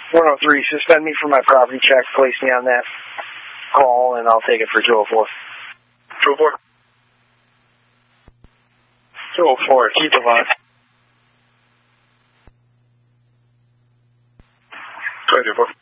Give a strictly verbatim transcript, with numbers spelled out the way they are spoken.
one oh three, suspend me for my property check. Place me on that call, and I'll take it for two oh four. two oh four. two oh four, keep it on. two oh four.